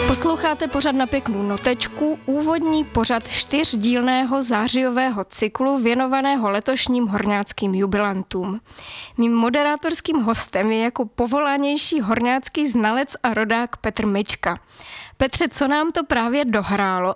Posloucháte pořad Na pěknou notečku, úvodní pořad 4dílného zářijového cyklu věnovaného letošním horňáckým jubilantům. Mým moderátorským hostem je jako povolanější horňácký znalec a rodák Petr Mička. Petře, co nám to právě dohrálo